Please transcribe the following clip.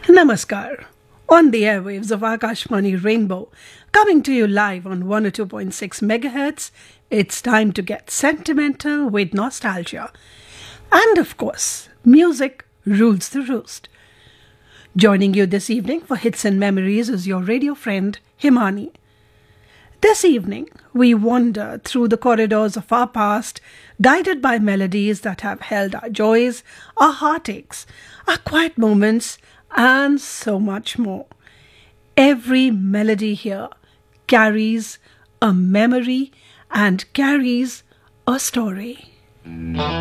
Namaskar. On the airwaves of Akashvani Rainbow, coming to you live on 102.6 MHz, it's time to get sentimental with nostalgia. And of course, music rules the roost. Joining you this evening for Hits and Memories is your radio friend, Himani. This evening, we wander through the corridors of our past, guided by melodies that have held our joys, our heartaches, our quiet moments, and so much more. Every melody here carries a memory and carries a story.